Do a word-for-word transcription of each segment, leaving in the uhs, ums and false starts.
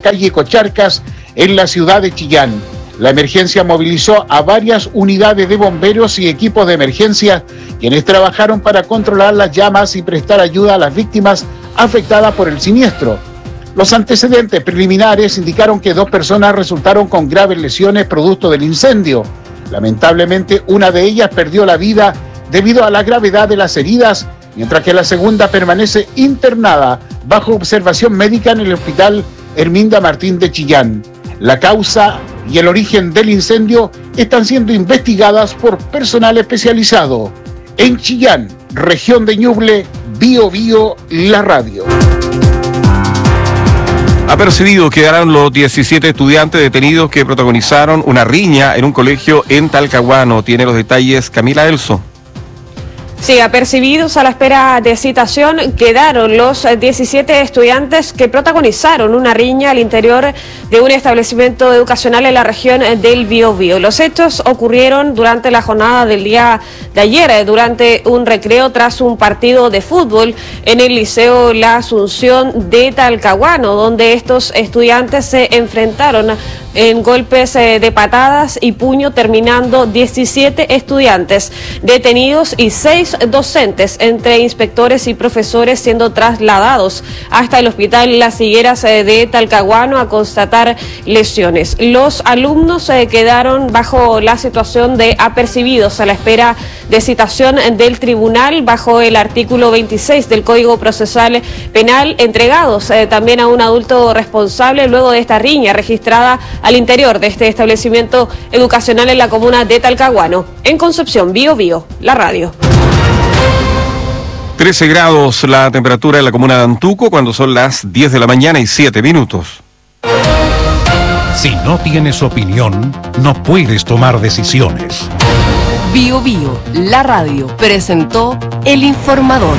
calle Cocharcas, en la ciudad de Chillán. La emergencia movilizó a varias unidades de bomberos y equipos de emergencia, quienes trabajaron para controlar las llamas y prestar ayuda a las víctimas afectadas por el siniestro. Los antecedentes preliminares indicaron que dos personas resultaron con graves lesiones producto del incendio. Lamentablemente, una de ellas perdió la vida debido a la gravedad de las heridas, mientras que la segunda permanece internada bajo observación médica en el Hospital Herminda Martín de Chillán. La causa y el origen del incendio están siendo investigadas por personal especializado. En Chillán, región de Ñuble, Bío Bío, la radio. Apercibidos quedarán los diecisiete estudiantes detenidos que protagonizaron una riña en un colegio en Talcahuano. Tiene los detalles Camila Elso. Sí, apercibidos a la espera de citación quedaron los diecisiete estudiantes que protagonizaron una riña al interior de un establecimiento educacional en la región del Biobío. Los hechos ocurrieron durante la jornada del día de ayer, durante un recreo tras un partido de fútbol en el Liceo La Asunción de Talcahuano, donde estos estudiantes se enfrentaron en golpes eh, de patadas y puño, terminando diecisiete estudiantes detenidos y seis docentes, entre inspectores y profesores, siendo trasladados hasta el Hospital Las Higueras eh, de Talcahuano a constatar lesiones. Los alumnos eh, quedaron bajo la situación de apercibidos a la espera de citación del tribunal bajo el artículo veintiséis del Código Procesal Penal, entregados eh, también a un adulto responsable luego de esta riña registrada al interior de este establecimiento educacional en la comuna de Talcahuano. En Concepción, Bío Bío, la radio. trece grados la temperatura en la comuna de Antuco cuando son las diez de la mañana y siete minutos. Si no tienes opinión, no puedes tomar decisiones. Bío Bío, la radio, presentó El Informador.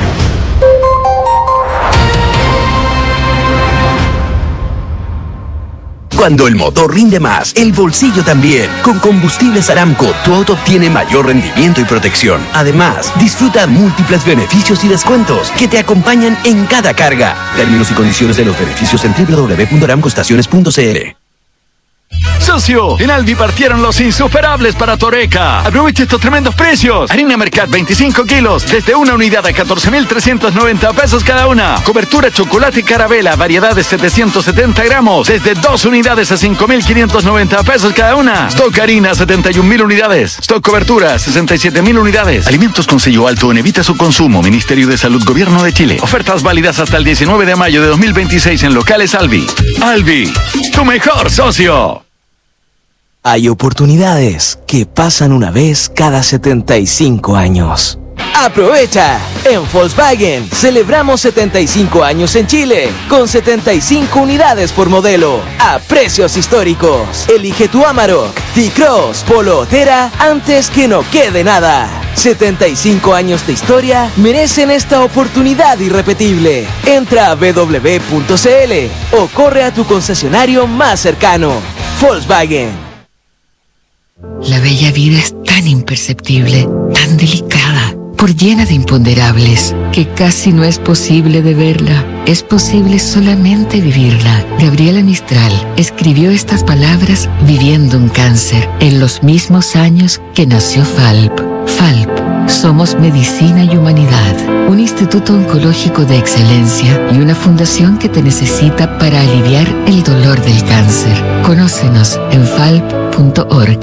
Cuando el motor rinde más, el bolsillo también. Con Combustibles Aramco, tu auto obtiene mayor rendimiento y protección. Además, disfruta múltiples beneficios y descuentos que te acompañan en cada carga. Términos y condiciones de los beneficios en doble u doble u doble u punto aramco estaciones punto c l. Socio, en Albi partieron los insuperables para Toreca. Aprovecha estos tremendos precios. Harina Mercat veinticinco kilos, desde una unidad a catorce mil trescientos noventa pesos cada una. Cobertura chocolate y carabela, variedad de setecientos setenta gramos, desde dos unidades a cinco mil quinientos noventa pesos cada una. Stock harina, setenta y un mil unidades. Stock cobertura, sesenta y siete mil unidades. Alimentos con sello alto en evita su consumo. Ministerio de Salud, Gobierno de Chile. Ofertas válidas hasta el diecinueve de mayo de dos mil veintiséis en locales Albi. Albi, tu mejor socio. Hay oportunidades que pasan una vez cada setenta y cinco años. ¡Aprovecha! En Volkswagen celebramos setenta y cinco años en Chile, con setenta y cinco unidades por modelo, a precios históricos. Elige tu Amarok, T-Cross, Polo o Tera antes que no quede nada. setenta y cinco años de historia merecen esta oportunidad irrepetible. Entra a doble u doble u doble u punto c l o corre a tu concesionario más cercano. Volkswagen. La bella vida es tan imperceptible, tan delicada, por llena de imponderables, que casi no es posible de verla. Es posible solamente vivirla. Gabriela Mistral escribió estas palabras viviendo un cáncer, en los mismos años que nació Falp. Falp, somos medicina y humanidad, un instituto oncológico de excelencia y una fundación que te necesita para aliviar el dolor del cáncer. Conócenos en falp punto org.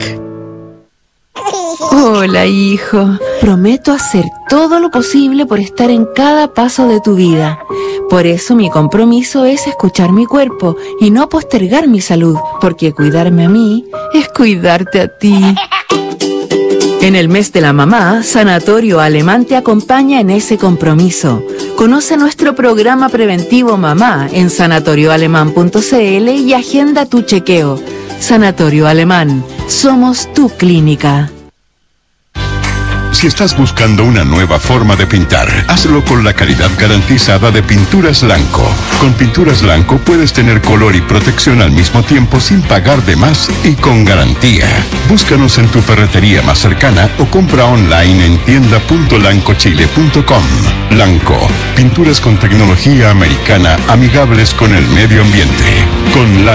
Hola, hijo. Prometo hacer todo lo posible por estar en cada paso de tu vida. Por eso mi compromiso es escuchar mi cuerpo y no postergar mi salud, porque cuidarme a mí es cuidarte a ti. En el mes de la mamá, Sanatorio Alemán te acompaña en ese compromiso. Conoce nuestro programa preventivo Mamá en sanatorio alemán punto c l y agenda tu chequeo. Sanatorio Alemán, somos tu clínica. Si estás buscando una nueva forma de pintar, hazlo con la calidad garantizada de Pinturas Lanco. Con Pinturas Lanco puedes tener color y protección al mismo tiempo sin pagar de más y con garantía. Búscanos en tu ferretería más cercana o compra online en tienda punto lanco chile punto com. Lanco, pinturas con tecnología americana amigables con el medio ambiente. Con la